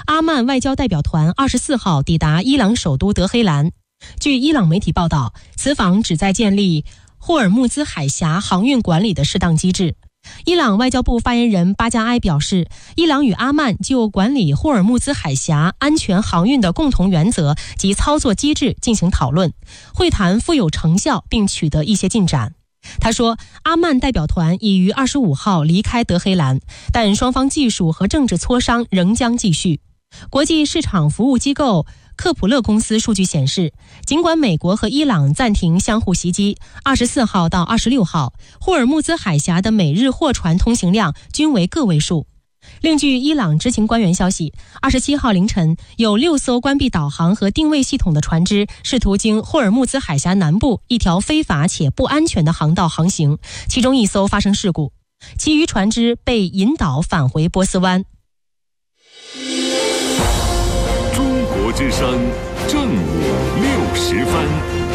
阿曼外交代表团24号抵达伊朗首都德黑兰。据伊朗媒体报道，此访旨在建立霍尔木兹海峡航运管理的适当机制。伊朗外交部发言人巴加埃表示，伊朗与阿曼就管理霍尔木兹海峡安全航运的共同原则及操作机制进行讨论，会谈富有成效并取得一些进展。他说，阿曼代表团已于25号离开德黑兰，但双方技术和政治磋商仍将继续。国际市场服务机构克普勒公司数据显示，尽管美国和伊朗暂停相互袭击，24号到26号，霍尔木兹海峡的每日货船通行量均为个位数。另据伊朗知情官员消息，27号凌晨有6艘关闭导航和定位系统的船只试图经霍尔木兹海峡南部一条非法且不安全的航道航行，其中1艘发生事故，其余船只被引导返回波斯湾。 中国之声正午60分。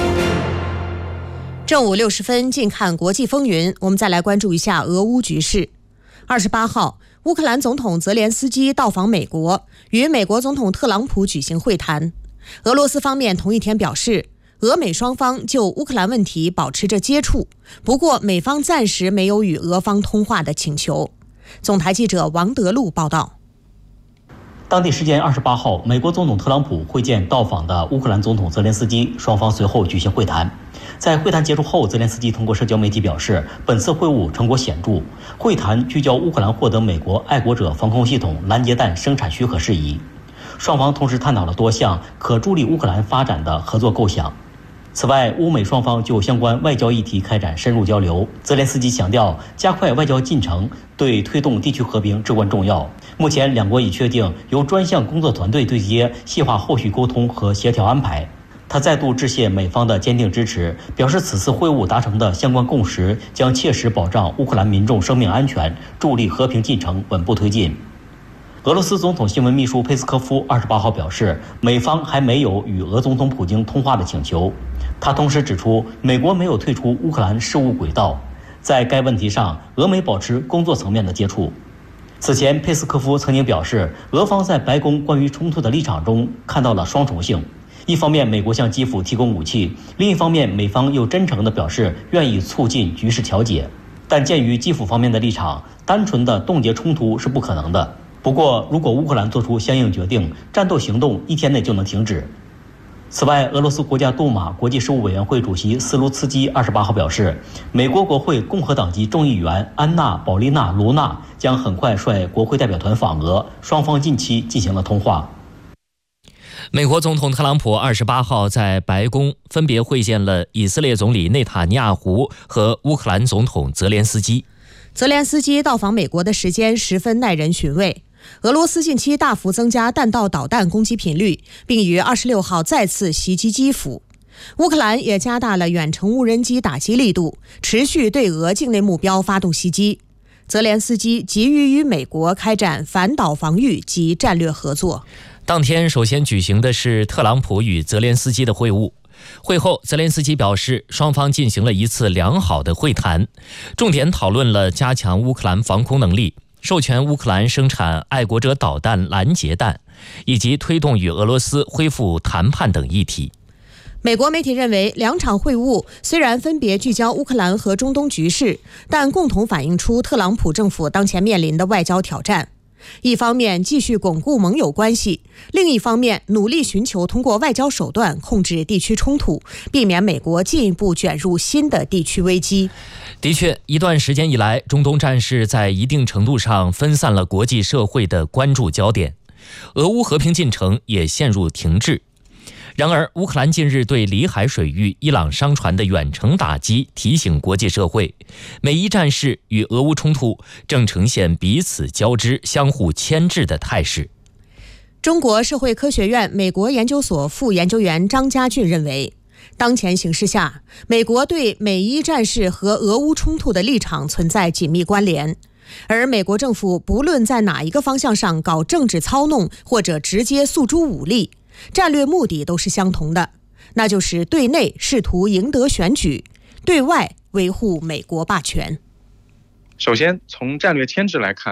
正午60分，近看国际风云。我们再来关注一下俄乌局势。28号，乌克兰总统泽连斯基到访美国，与美国总统特朗普举行会谈。俄罗斯方面同一天表示，俄美双方就乌克兰问题保持着接触，不过美方暂时没有与俄方通话的请求。总台记者王德禄报道。 当地时间28号，美国总统特朗普会见到访的乌克兰总统泽连斯基，双方随后举行会谈。在会谈结束后，泽连斯基通过社交媒体表示，本次会晤成果显著，会谈聚焦乌克兰获得美国爱国者防空系统拦截弹生产许可事宜。双方同时探讨了多项可助力乌克兰发展的合作构想。此外，乌美双方就相关外交议题开展深入交流。泽连斯基强调，加快外交进程对推动地区和平至关重要。目前，两国已确定由专项工作团队对接，细化后续沟通和协调安排。他再度致谢美方的坚定支持，表示此次会晤达成的相关共识将切实保障乌克兰民众生命安全，助力和平进程稳步推进。俄罗斯总统新闻秘书佩斯科夫28号表示，美方还没有与俄总统普京通话的请求。他同时指出，美国没有退出乌克兰事务轨道，在该问题上，俄美保持工作层面的接触。此前，佩斯科夫曾经表示，俄方在白宫关于冲突的立场中看到了双重性。一方面，美国向基辅提供武器；另一方面，美方又真诚地表示愿意促进局势调解。但鉴于基辅方面的立场，单纯的冻结冲突是不可能的。不过，如果乌克兰做出相应决定，战斗行动1天内就能停止。此外，俄罗斯国家杜马国际事务委员会主席斯卢茨基28号表示，美国国会共和党籍众议员安娜·保利娜·卢娜将很快率国会代表团访俄，双方近期进行了通话。 美国总统特朗普28号在白宫分别会见了以色列总理内塔尼亚胡和乌克兰总统泽连斯基。 泽连斯基到访美国的时间十分耐人寻味。俄罗斯近期大幅增加弹道导弹攻击频率，并于26号再次袭击基辅。乌克兰也加大了远程无人机打击力度，持续对俄境内目标发动袭击。泽连斯基急于与美国开展反导防御及战略合作。 当天首先举行的是特朗普与泽连斯基的会晤。会后，泽连斯基表示，双方进行了一次良好的会谈，重点讨论了加强乌克兰防空能力，授权乌克兰生产爱国者导弹拦截弹，以及推动与俄罗斯恢复谈判等议题。 美国媒体认为，两场会晤虽然分别聚焦乌克兰和中东局势，但共同反映出特朗普政府当前面临的外交挑战。一方面继续巩固盟友关系，另一方面努力寻求通过外交手段控制地区冲突，避免美国进一步卷入新的地区危机。 的确，一段时间以来，中东战事在一定程度上分散了国际社会的关注焦点，俄乌和平进程也陷入停滞。然而，乌克兰近日对里海水域伊朗商船的远程打击提醒国际社会，美伊战事与俄乌冲突正呈现彼此交织、相互牵制的态势。 中国社会科学院美国研究所副研究员张家俊认为，当前形势下，美国对美伊战事和俄乌冲突的立场存在紧密关联，而美国政府不论在哪一个方向上搞政治操弄或者直接诉诸武力，战略目的都是相同的，那就是对内试图赢得选举，对外维护美国霸权。 首先，从战略牵制来看，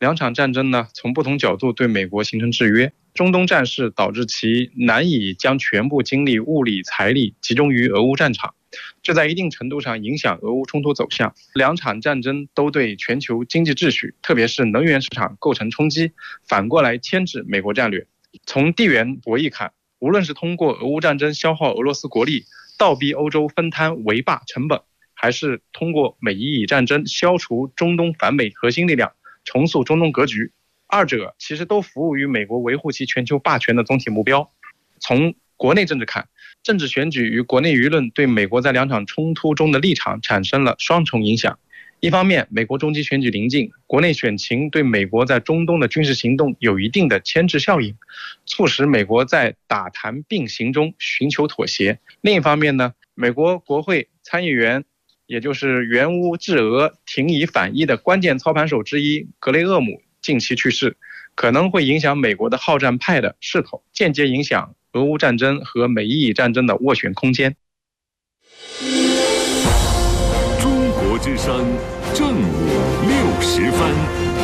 两场战争呢，从不同角度对美国形成制约。中东战事导致其难以将全部精力、物力、财力集中于俄乌战场，这在一定程度上影响俄乌冲突走向。两场战争都对全球经济秩序，特别是能源市场构成冲击，反过来牵制美国战略。从地缘博弈看，无论是通过俄乌战争消耗俄罗斯国力，倒逼欧洲分摊围霸成本，还是通过美伊以战争消除中东反美核心力量，重塑中东格局，二者其实都服务于美国维护其全球霸权的总体目标。从国内政治看，政治选举与国内舆论对美国在两场冲突中的立场产生了双重影响。一方面，美国中期选举临近，国内选情对美国在中东的军事行动有一定的牵制效应，促使美国在打谈并行中寻求妥协。另一方面呢，美国国会参议员，也就是援乌制俄、停以反伊的关键操盘手之一格雷厄姆近期去世，可能会影响美国的好战派的势头，间接影响俄乌战争和美伊以战争的斡旋空间。 中国之声正午60分。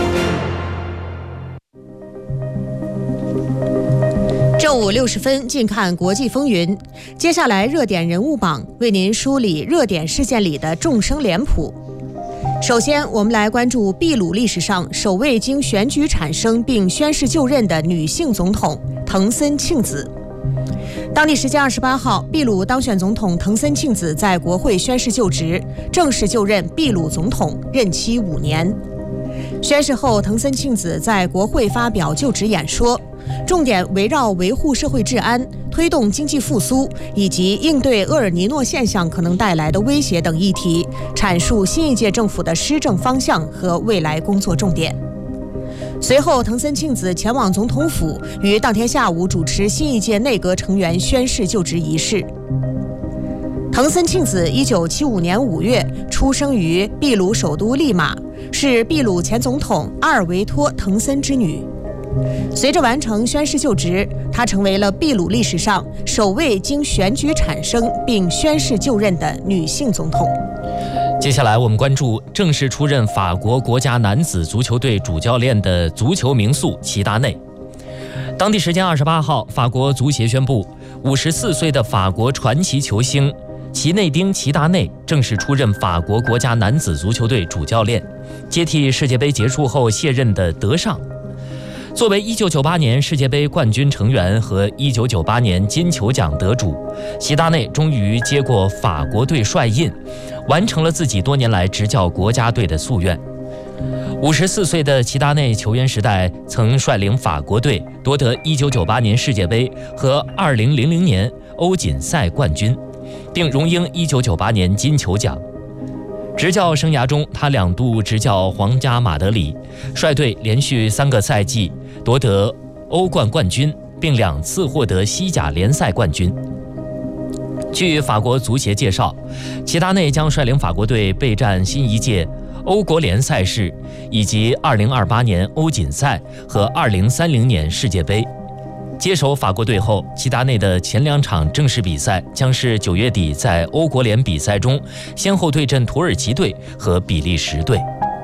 正午60分，近看国际风云。接下来热点人物榜为您梳理热点事件里的众生脸谱。首先，我们来关注秘鲁历史上首位经选举产生并宣誓就任的女性总统藤森庆子。当地时间28号，秘鲁当选总统藤森庆子在国会宣誓就职，正式就任秘鲁总统，任期5年。宣誓后，藤森庆子在国会发表就职演说，重点围绕维护社会治安、推动经济复苏以及应对厄尔尼诺现象可能带来的威胁等议题，阐述新一届政府的施政方向和未来工作重点。随后，藤森庆子前往总统府，于当天下午主持新一届内阁成员宣誓就职仪式。藤森庆子1975年5月出生于秘鲁首都利马，是秘鲁前总统阿尔维托·藤森之女。随着完成宣誓就职，她成为了秘鲁历史上首位经选举产生并宣誓就任的女性总统。 接下来我们关注正式出任法国国家男子足球队主教练的足球名宿齐达内。当地时间28号，法国足协宣布，54岁的法国传奇球星齐内丁·齐达内正式出任法国国家男子足球队主教练，接替世界杯结束后卸任的德尚。作为1998年世界杯冠军成员和1998年金球奖得主，齐达内终于接过法国队帅印，完成了自己多年来执教国家队的夙愿。54岁的齐达内球员时代曾率领法国队夺得1998年世界杯和2000年欧锦赛冠军，并荣膺1998年金球奖。执教生涯中，他2度执教皇家马德里，率队连续3个赛季夺得欧冠冠军，并2次获得西甲联赛冠军。据法国足协介绍，齐达内将率领法国队备战新一届欧国联赛事，以及2028年欧锦赛和2030年世界杯。接手法国队后，齐达内的前2场正式比赛将是9月底在欧国联比赛中先后对阵土耳其队和比利时队。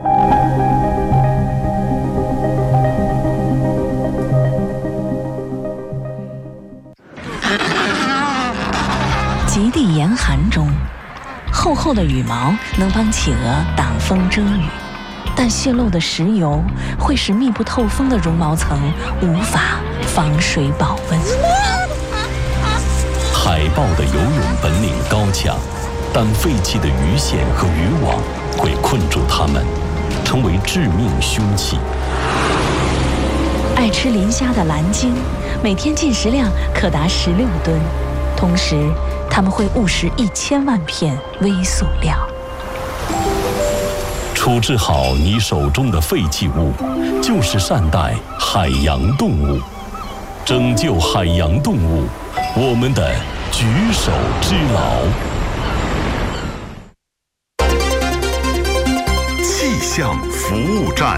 极地严寒中，厚厚的羽毛能帮企鹅挡风遮雨，但泄漏的石油会使密不透风的绒毛层无法防水保温。 海豹的游泳本领高强，但废弃的鱼线和渔网会困住它们，成为致命凶器。 爱吃磷虾的蓝鲸每天进食量可达16吨，同时它们会误食1000万片微塑料。 处置好你手中的废弃物，就是善待海洋动物，拯救海洋动物，我们的举手之劳。 气象服务站，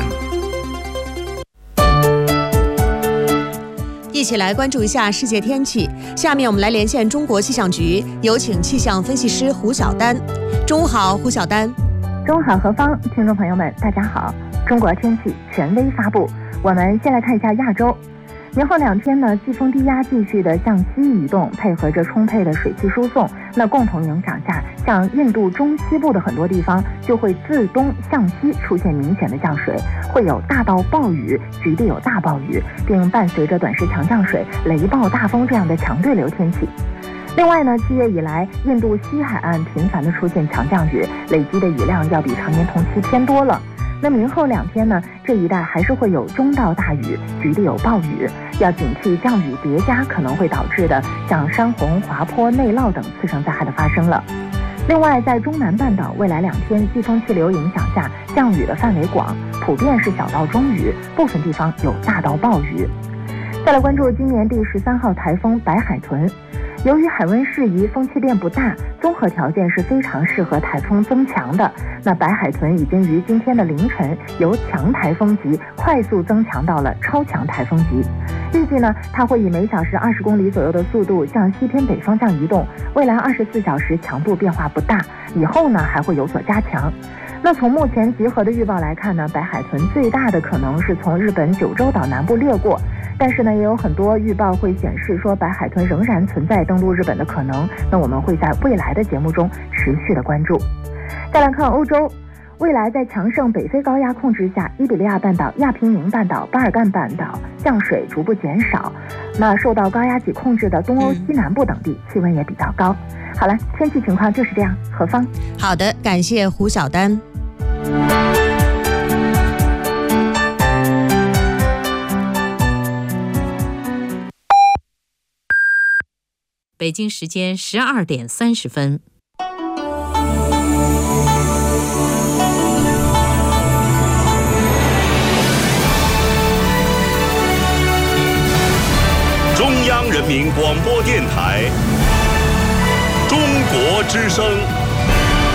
一起来关注一下世界天气。下面我们来连线中国气象局，有请气象分析师胡晓丹。中午好，胡晓丹。 中午好，何芳，听众朋友们，大家好。 中国天气权威发布。我们先来看一下亚洲。年后2天呢，季风低压继续的向西移动，配合着充沛的水汽输送，那共同影响下，像印度中西部的很多地方就会自东向西出现明显的降水，会有大到暴雨，局地有大暴雨，并伴随着短时强降水、雷暴、大风这样的强对流天气。另外呢，7月以来，印度西海岸频繁的出现强降雨，累积的雨量要比常年同期偏多了。那明后2天呢，这一带还是会有中到大雨，局地有暴雨，要警惕降雨叠加可能会导致的像山洪、滑坡、内涝等次生灾害的发生了。另外，在中南半岛未来2天季风气流影响下，降雨的范围广，普遍是小到中雨，部分地方有大到暴雨。再来关注今年第13号台风白海豚。由于海温适宜，风气变不大，综合条件是非常适合台风增强的。那白海豚已经于今天的凌晨由强台风级快速增强到了超强台风级。预计呢，它会以每小时20公里左右的速度向西偏北方向移动，未来24小时强度变化不大，以后呢还会有所加强。那从目前集合的预报来看呢，白海豚最大的可能是从日本九州岛南部掠过，但是呢，也有很多预报会显示说白海豚仍然存在登陆日本的可能。那我们会在未来的节目中持续的关注。再来看欧洲，未来在强盛北非高压控制下，伊比利亚半岛、亚平宁半岛、巴尔干半岛降水逐步减少。那受到高压脊控制的东欧西南部等地气温也比较高。好了，天气情况就是这样。何芳， 好的，感谢胡晓丹。 北京时间12点30分。 中央人民广播电台，中国之声。